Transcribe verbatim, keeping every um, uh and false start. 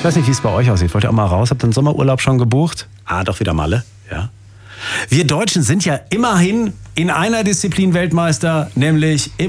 Ich weiß nicht, wie es bei euch aussieht. Wollt ihr auch mal raus? Habt ihr den Sommerurlaub schon gebucht? Ah, doch wieder Malle, ja. Wir Deutschen sind ja immerhin in einer Disziplin Weltmeister, nämlich im